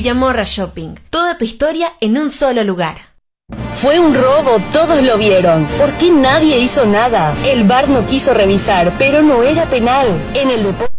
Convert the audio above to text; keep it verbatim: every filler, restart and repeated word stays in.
Villamorra Shopping. Toda tu historia en un solo lugar. Fue un robo, todos lo vieron. ¿Por qué nadie hizo nada? El V A R no quiso revisar, pero no era penal. En el deporte